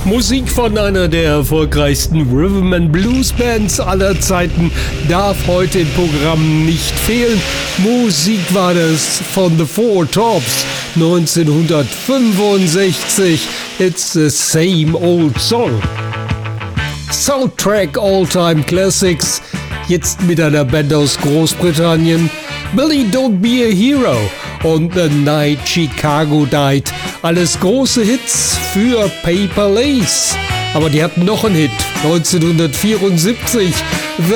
Musik von einer der erfolgreichsten Rhythm and Blues Bands aller Zeiten darf heute im Programm nicht fehlen. Musik war das von The Four Tops 1965. It's the same old song. Soundtrack All-Time Classics. Jetzt mit einer Band aus Großbritannien. Billy Don't Be a Hero und The Night Chicago Died. Alles große Hits für Paper Lace. Aber die hatten noch einen Hit, 1974.